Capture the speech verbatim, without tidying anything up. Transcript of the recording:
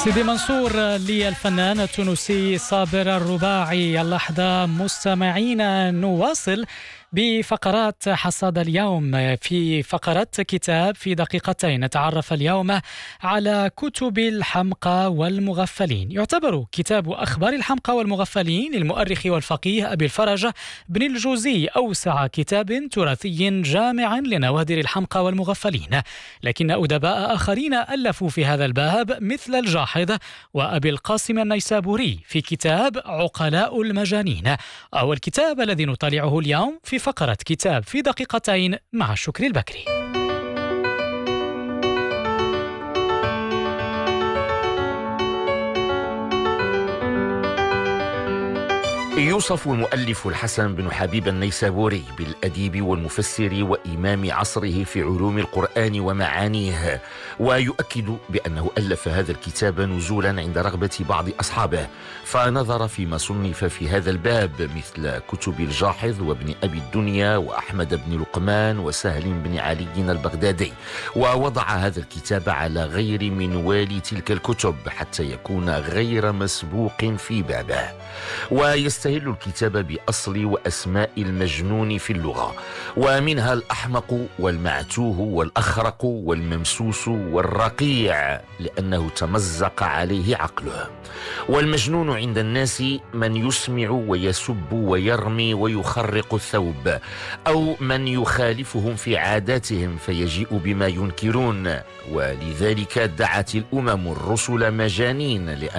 سيدي منصور للفنان التونسي صابر الرباعي. اللحظة مستمعينا نواصل بفقرات حصاد اليوم. في فقرة كتاب في دقيقتين نتعرف اليوم على كتب الحمقى والمغفلين. يعتبر كتاب أخبار الحمقى والمغفلين للمؤرخ والفقيه أبي الفرج بن الجوزي أوسع كتاب تراثي جامع لنوادر الحمقى والمغفلين، لكن أدباء آخرين ألفوا في هذا الباب مثل الجاحظ وأبي القاسم النيسابوري في كتاب عقلاء المجانين، أو الكتاب الذي نطالعه اليوم في فقرة كتاب في دقيقتين مع شكري البكري. يوصف المؤلف الحسن بن حبيب النيسابوري بالأديب والمفسر وإمام عصره في علوم القرآن ومعانيه، ويؤكد بأنه ألف هذا الكتاب نزولا عند رغبة بعض أصحابه، فنظر فيما صنف في هذا الباب مثل كتب الجاحظ وابن أبي الدنيا وأحمد بن لقمان وسهل بن علي البغدادي، ووضع هذا الكتاب على غير منوال تلك الكتب حتى يكون غير مسبوق في بابه. ويستهل الكتاب بأصل وأسماء المجنون في اللغة، ومنها الأحمق والمعتوه والأخرق والممسوس والرقيع لأنه تمزق عليه عقله. والمجنون عند الناس من يسمع ويسب ويرمي ويخرق الثوب، أو من يخالفهم في عاداتهم فيجيء بما ينكرون، ولذلك دعت الأمم الرسل مجانين لأن